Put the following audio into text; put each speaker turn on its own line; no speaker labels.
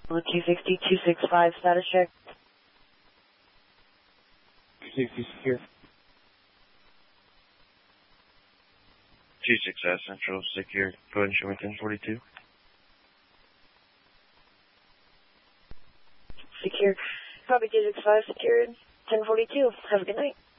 260, 265, status check.
260 secure.
26S Central secure. Go ahead and show me 1042.
Secure. Copy 265 secured. 1042. Have a good night.